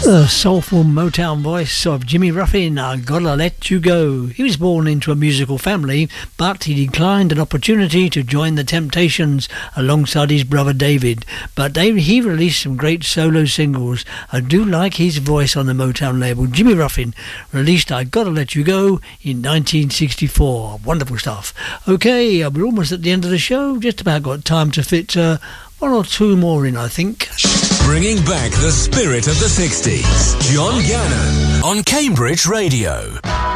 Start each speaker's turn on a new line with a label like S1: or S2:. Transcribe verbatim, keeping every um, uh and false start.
S1: The soulful Motown voice of Jimmy Ruffin, I Gotta Let You Go. He was born into a musical family, but he declined an opportunity to join the Temptations alongside his brother David. But David, he released some great solo singles. I do like his voice on the Motown label. Jimmy Ruffin released I Gotta Let You Go in nineteen sixty-four. Wonderful stuff. Okay, we're almost at the end of the show. Just about got time to fit uh, one or two more in, I think.
S2: Bringing back the spirit of the sixties. John Gannon on Cambridge Radio.